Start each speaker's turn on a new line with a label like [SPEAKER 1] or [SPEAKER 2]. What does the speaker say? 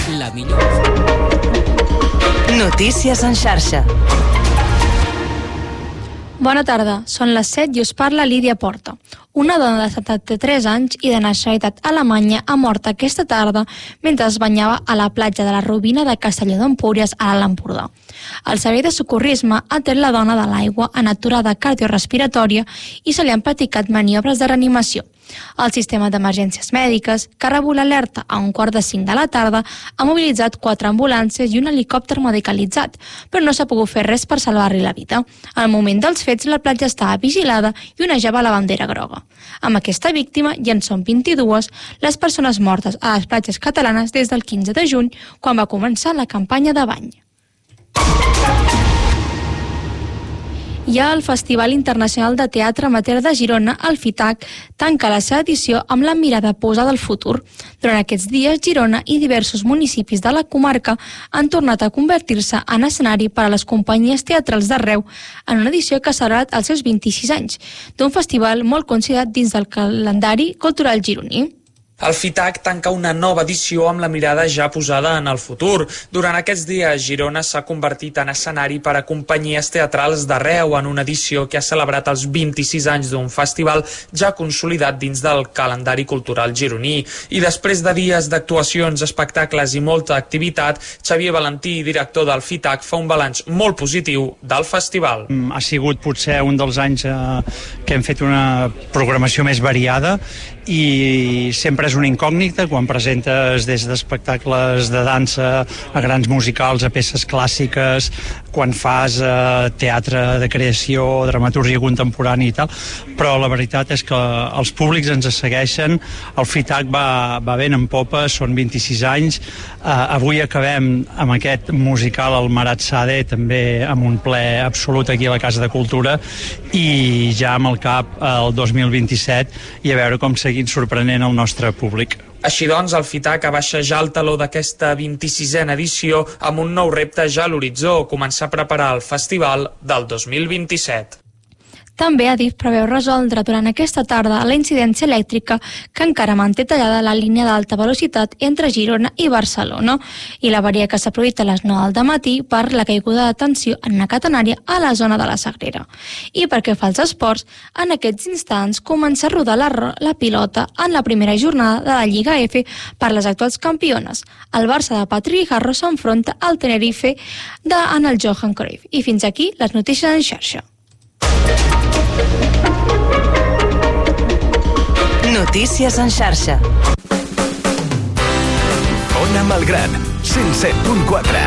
[SPEAKER 1] la millor.
[SPEAKER 2] Notícies en xarxa.
[SPEAKER 3] Bona tarda, són les 7 i us parla Lídia Porta. Una dona de 73 anys i de nacionalitat alemanya ha mort aquesta tarda mentre es banyava a la platja de la Robina de Castelló d'Empúries a l'Alt Empordà. El servei de socorrisme ha tret la dona de l'aigua en aturada cardiorespiratòria i se li han practicat maniobres de reanimació. El sistema d'emergències mèdiques, que ha rebut l'alerta a 4:45 de la tarda, ha mobilitzat 4 ambulàncies i un helicòpter medicalitzat, però no s'ha pogut fer res per salvar-li la vida. Al moment dels fets, la platja estava vigilada i onejava la bandera groga. Amb aquesta víctima ja en són 22 les persones mortes a les platges catalanes des del 15 de juny, quan va començar la campanya de bany. Hi ha el Festival Internacional de Teatre Amateur de Girona, el FITAC, tanca la seva edició amb la mirada posada al futur. Durant aquests dies, Girona i diversos municipis de la comarca han tornat a convertir-se en escenari per a les companyies teatrals d'arreu en una edició que ha celebrat els seus 26 anys, d'un festival molt considerat dins del calendari cultural gironí.
[SPEAKER 4] El FITAC tanca una nova edició amb la mirada ja posada en el futur. Durant aquests dies, Girona s'ha convertit en escenari per a companyies teatrals d'arreu en una edició que ha celebrat els 26 anys d'un festival ja consolidat dins del calendari cultural gironí. I després de dies d'actuacions, espectacles i molta activitat, Xavier Valentí, director del FITAC, fa un balanç molt positiu del festival.
[SPEAKER 5] Ha sigut potser un dels anys que hem fet una programació més variada i sempre és una incògnita quan presentes des d'espectacles de dansa a grans musicals, a peces clàssiques, quan fas teatre de creació, dramaturgia contemporània i tal, però la veritat és que els públics ens segueixen, el FITAC va ben en popa, són 26 anys, avui acabem amb aquest musical al Marat Sade, també amb un ple absolut aquí a la Casa de Cultura, i ja amb el cap el 2027 i a veure com seguim sorprenent el nostre públic.
[SPEAKER 4] Així doncs, el FITAC abaixa ja el taló d'aquesta 26a edició amb un nou repte ja a l'horitzó, començar a preparar el festival del 2027.
[SPEAKER 3] També Adif preveu resoldre durant aquesta tarda la incidència elèctrica que encara manté tallada la línia d'alta velocitat entre Girona i Barcelona i la que s'ha produït a les 9 del matí per la caiguda de tensió en una catenària a la zona de la Sagrera. I perquè fa els esports, en aquests instants comença a rodar la pilota en la primera jornada de la Lliga F per les actuals campiones. El Barça de Patrick Harro s'enfronta al Tenerife en el Johan Cruyff. I fins aquí les notícies en xarxa.
[SPEAKER 2] Notícies en xarxa.
[SPEAKER 6] Ona Malgrat, 107.4.